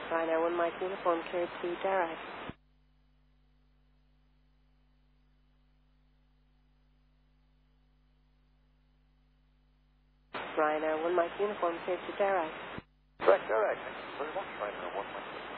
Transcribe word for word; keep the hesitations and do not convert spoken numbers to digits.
Rhino one Mike Uniform carried to Dare. Rhino one Mike Uniform carried to Dare. Correct, Dare. Thank you very much, Rhino one Mike.